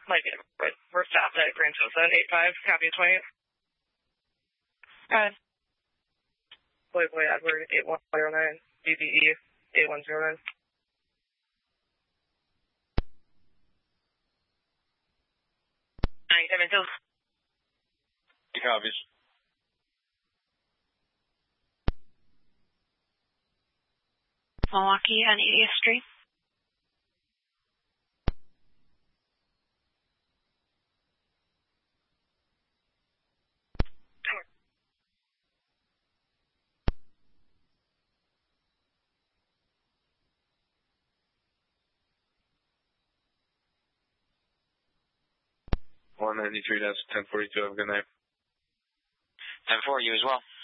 Might be, but we're stopped at Grand Sosa 85, copy 20. Go ahead. Boy, Edward 8109, BBE 8109. 97 Hills. Copies. Milwaukee on 80th Street. $193, 1042. Have a good night. 10-4, you as well.